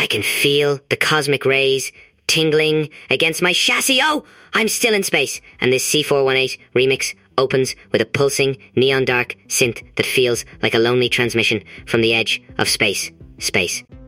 can feel the cosmic rays tingling against my chassis. Oh, I'm still in space, and this C418 remix opens with a pulsing, neon dark synth that feels like a lonely transmission from the edge of space.